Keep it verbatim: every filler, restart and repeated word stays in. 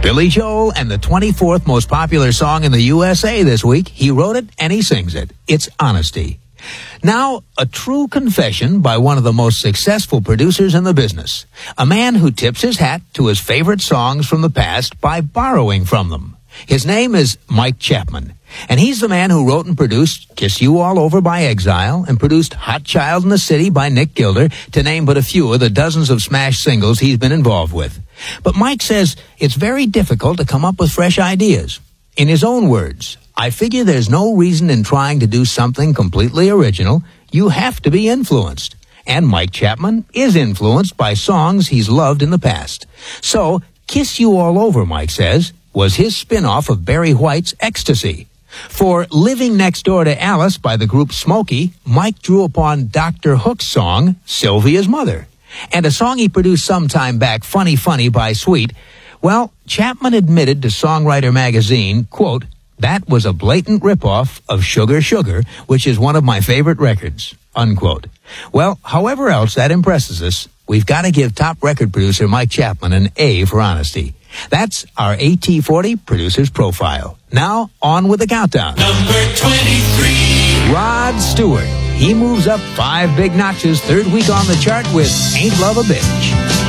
Billy Joel and the twenty-fourth most popular song in the U S A this week. He wrote it and he sings it. It's Honesty. Now, a true confession by one of the most successful producers in the business. A man who tips his hat to his favorite songs from the past by borrowing from them. His name is Mike Chapman, and he's the man who wrote and produced Kiss You All Over by Exile and produced Hot Child in the City by Nick Gilder, to name but a few of the dozens of smash singles he's been involved with. But Mike says it's very difficult to come up with fresh ideas. In his own words, I figure there's no reason in trying to do something completely original. You have to be influenced. And Mike Chapman is influenced by songs he's loved in the past. So, Kiss You All Over, Mike says, was his spin-off of Barry White's Ecstasy. For Living Next Door to Alice by the group Smokey, Mike drew upon Doctor Hook's song, Sylvia's Mother. And a song he produced sometime back, Funny Funny by Sweet. Well, Chapman admitted to Songwriter magazine, quote, that was a blatant ripoff of Sugar Sugar, which is one of my favorite records, unquote. Well, however else that impresses us, we've got to give top record producer Mike Chapman an A for honesty. That's our A T forty Producer's Profile. Now, on with the countdown. Number twenty-three. Rod Stewart. He moves up five big notches, third week on the chart with Ain't Love a Bitch.